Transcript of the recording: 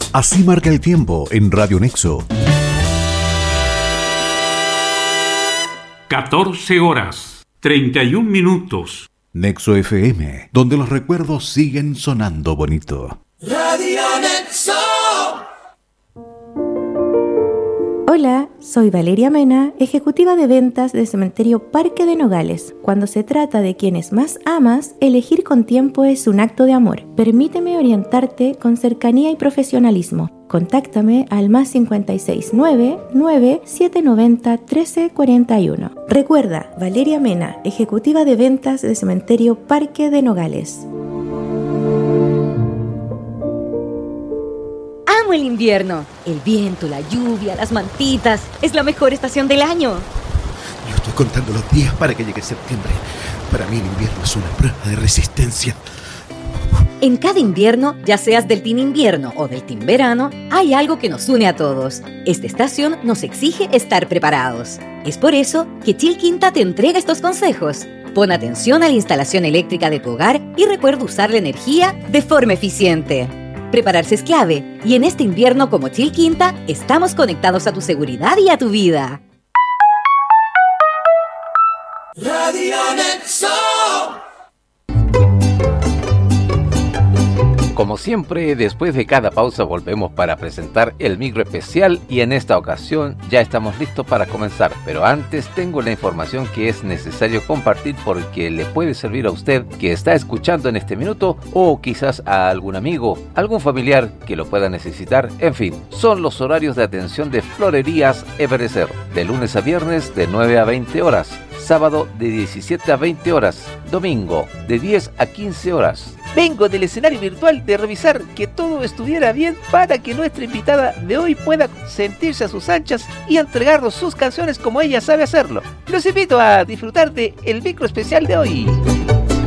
Así marca el tiempo en Radio Nexo. 14 horas, 31 minutos. Nexo FM, donde los recuerdos siguen sonando bonito. Radio Nexo. Hola, soy Valeria Mena, ejecutiva de ventas de Cementerio Parque de Nogales. Cuando se trata de quienes más amas, elegir con tiempo es un acto de amor. Permíteme orientarte con cercanía y profesionalismo. Contáctame al +569 9790 1341. Recuerda, Valeria Mena, ejecutiva de ventas de Cementerio Parque de Nogales. Amo el invierno. El viento, la lluvia, las mantitas. Es la mejor estación del año. Yo estoy contando los días para que llegue septiembre. Para mí el invierno es una prueba de resistencia. En cada invierno, ya seas del team invierno o del team verano, hay algo que nos une a todos. Esta estación nos exige estar preparados. Es por eso que Chilquinta te entrega estos consejos. Pon atención a la instalación eléctrica de tu hogar y recuerda usar la energía de forma eficiente. Prepararse es clave, y en este invierno como Chilquinta, estamos conectados a tu seguridad y a tu vida. Radio Nexo. Como siempre, después de cada pausa volvemos para presentar el micro especial y en esta ocasión ya estamos listos para comenzar. Pero antes tengo la información que es necesario compartir porque le puede servir a usted que está escuchando en este minuto o quizás a algún amigo, algún familiar que lo pueda necesitar. En fin, son los horarios de atención de Florerías Ebenecer, de lunes a viernes de 9 a 20 horas, sábado de 17 a 20 horas, domingo de 10 a 15 horas. Vengo del escenario virtual de revisar que todo estuviera bien para que nuestra invitada de hoy pueda sentirse a sus anchas y entregarnos sus canciones como ella sabe hacerlo. Los invito a disfrutar de el micro especial de hoy.